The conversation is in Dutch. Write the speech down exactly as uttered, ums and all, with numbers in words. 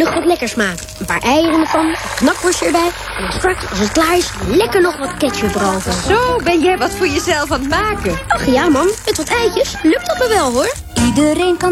vlug wat lekkers maken. Een paar eieren ervan, een knakworstje erbij. En dan straks, als het klaar is, lekker nog wat ketchup erover. Zo ben jij wat voor jezelf aan het maken. Ach ja, man. Met wat eitjes lukt dat me wel, hoor. Iedereen kan